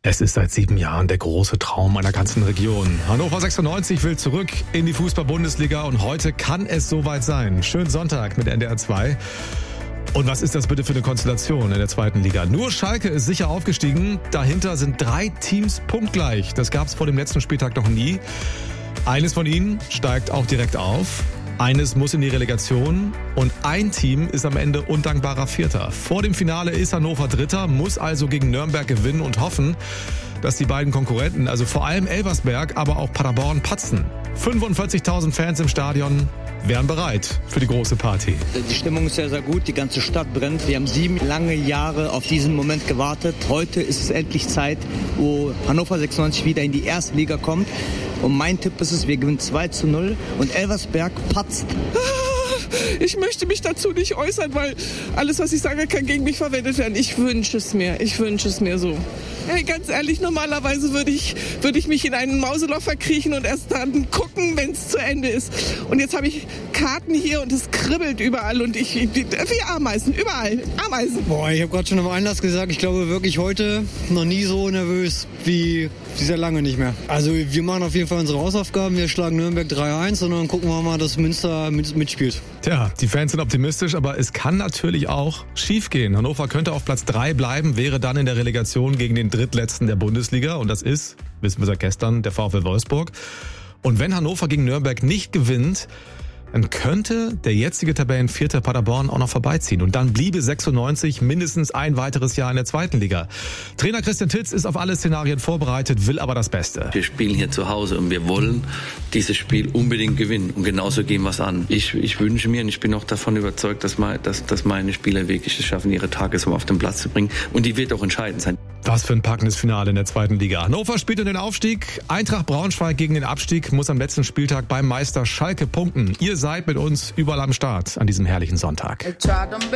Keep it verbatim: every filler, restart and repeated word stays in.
Es ist seit sieben Jahren der große Traum einer ganzen Region. Hannover sechsundneunzig will zurück in die Fußball-Bundesliga und heute kann es soweit sein. Schönen Sonntag mit N D R zwei. Und was ist das bitte für eine Konstellation in der zweiten Liga? Nur Schalke ist sicher aufgestiegen. Dahinter sind drei Teams punktgleich. Das gab es vor dem letzten Spieltag noch nie. Eines von ihnen steigt auch direkt auf. Eines muss in die Relegation und ein Team ist am Ende undankbarer Vierter. Vor dem Finale ist Hannover Dritter, muss also gegen Nürnberg gewinnen und hoffen, dass die beiden Konkurrenten, also vor allem Elversberg, aber auch Paderborn, patzen. fünfundvierzigtausend Fans im Stadion wären bereit für die große Party. Die Stimmung ist sehr, sehr gut. Die ganze Stadt brennt. Wir haben sieben lange Jahre auf diesen Moment gewartet. Heute ist es endlich Zeit, wo Hannover sechsundneunzig wieder in die erste Liga kommt. Und mein Tipp ist es, wir gewinnen zwei zu null und Elversberg patzt. Ich möchte mich dazu nicht äußern, weil alles, was ich sage, kann gegen mich verwendet werden. Ich wünsche es mir. Ich wünsche es mir so. Hey, ganz ehrlich, normalerweise würde ich, würde ich mich in einen Mauseloch verkriechen und erst dann gucken, wenn es zu Ende ist. Und jetzt habe ich Karten hier und es kribbelt überall und ich, wie Ameisen, überall, Ameisen. Boah, ich habe gerade schon am Einlass gesagt, ich glaube wirklich heute noch nie so nervös wie sehr lange nicht mehr. Also wir machen auf jeden Fall unsere Hausaufgaben, wir schlagen Nürnberg drei eins und dann gucken wir mal, dass Münster mitspielt. Tja, die Fans sind optimistisch, aber es kann natürlich auch schief gehen. Hannover könnte auf Platz drei bleiben, wäre dann in der Relegation gegen den Drittletzten der Bundesliga und das ist, wissen wir seit gestern, der VfL Wolfsburg. Und wenn Hannover gegen Nürnberg nicht gewinnt, dann könnte der jetzige Tabellenvierter Paderborn auch noch vorbeiziehen. Und dann bliebe sechsundneunzig mindestens ein weiteres Jahr in der zweiten Liga. Trainer Christian Titz ist auf alle Szenarien vorbereitet, will aber das Beste. Wir spielen hier zu Hause und wir wollen dieses Spiel unbedingt gewinnen. Und genauso gehen wir es an. Ich, ich wünsche mir und ich bin auch davon überzeugt, dass, mal, dass, dass meine Spieler wirklich es schaffen, ihre Tagesform auf den Platz zu bringen. Und die wird auch entscheidend sein. Was für ein packendes Finale in der zweiten Liga. Hannover spielt um den Aufstieg. Eintracht Braunschweig gegen den Abstieg muss am letzten Spieltag beim Meister Schalke punkten. Ihr seid mit uns überall am Start an diesem herrlichen Sonntag.